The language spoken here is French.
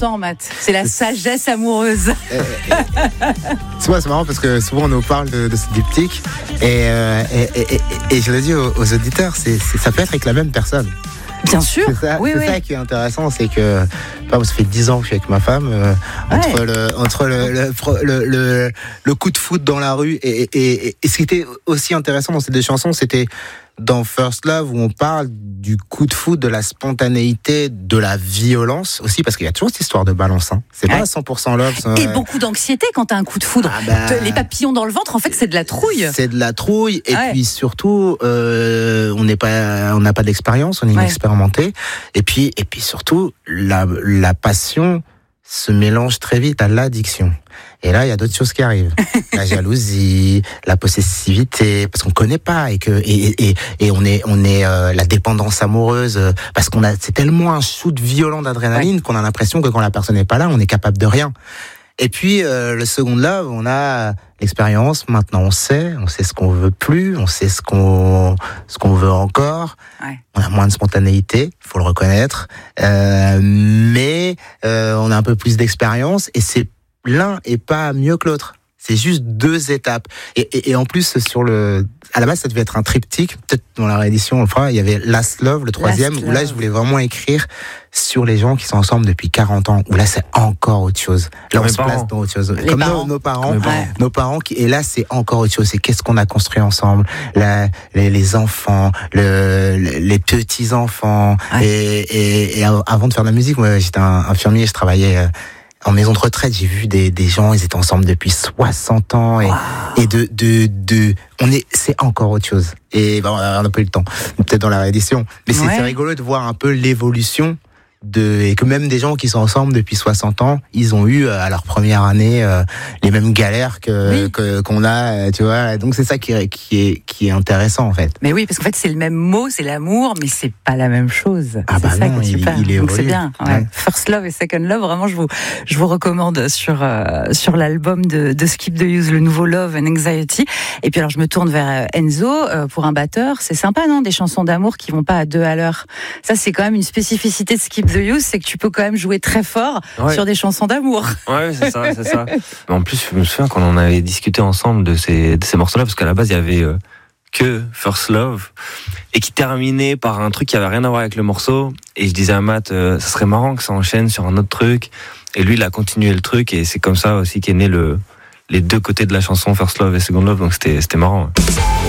important, Matt. C'est la sagesse amoureuse. C'est marrant parce que souvent on nous parle de ce diptyque et je le dis aux auditeurs, ça peut être avec la même personne. Bien sûr. C'est ça qui est intéressant, c'est que ça fait 10 ans que je suis avec ma femme. Entre le coup de foot dans la rue et ce qui était aussi intéressant dans ces deux chansons, c'était dans First Love où on parle du coup de foot, de la spontanéité, de la violence aussi, parce qu'il y a toujours cette histoire de balance. Hein. C'est pas 100% love. Et beaucoup d'anxiété quand t'as un coup de foudre. Les papillons dans le ventre, en fait, c'est de la trouille. C'est de la trouille. Et puis surtout, on n'a pas d'expérience, on est inexpérimenté. Et puis surtout, la passion se mélange très vite à l'addiction. Et là, il y a d'autres choses qui arrivent. La jalousie, la possessivité, parce qu'on connaît pas et on est la dépendance amoureuse, parce c'est tellement un shoot violent d'adrénaline qu'on a l'impression que quand la personne n'est pas là, on est capable de rien. Et puis, le second love, on a l'expérience. Maintenant, on sait ce qu'on veut plus, on sait ce qu'on veut encore. Ouais. On a moins de spontanéité, faut le reconnaître. Mais on a un peu plus d'expérience et l'un est pas mieux que l'autre. C'est juste 2 étapes. Et en plus, à la base, ça devait être un triptyque. Peut-être dans la réédition, on le fera. Il y avait Last Love, le 3e, où là, je voulais vraiment écrire sur les gens qui sont ensemble depuis 40 ans. Où là, c'est encore autre chose. Là, on se place dans autre chose. Comme nos parents. Nos parents et là, c'est encore autre chose. C'est qu'est-ce qu'on a construit ensemble. Les enfants, les petits-enfants. Ouais. Et avant de faire de la musique, moi, j'étais un infirmier, je travaillais en maison de retraite, j'ai vu des gens, ils étaient ensemble depuis 60 ans et c'est encore autre chose. Et on n'a pas eu le temps, peut-être dans la réédition. Mais c'est rigolo de voir un peu l'évolution et que même des gens qui sont ensemble depuis 60 ans, ils ont eu à leur première année les mêmes galères qu'on a, tu vois. Donc c'est ça qui est intéressant en fait. Mais oui, parce qu'en fait c'est le même mot, c'est l'amour, mais c'est pas la même chose. C'est ça non, il est donc c'est bien. Ouais. First Love et Second Love, vraiment je vous recommande sur l'album de Skip the Use, le nouveau Love and Anxiety. Et puis alors je me tourne vers Enzo pour un batteur, c'est sympa non, des chansons d'amour qui vont pas à 2 à l'heure. Ça c'est quand même une spécificité de Skip the Use, c'est que tu peux quand même jouer très fort sur des chansons d'amour. Ouais, c'est ça. Mais en plus, je me souviens quand on avait discuté ensemble de ces morceaux-là, parce qu'à la base, il y avait que First Love, et qui terminait par un truc qui avait rien à voir avec le morceau. Et je disais à Matt, ça serait marrant que ça enchaîne sur un autre truc. Et lui, il a continué le truc, et c'est comme ça aussi qu'est né les 2 côtés de la chanson, First Love et Second Love. Donc c'était marrant.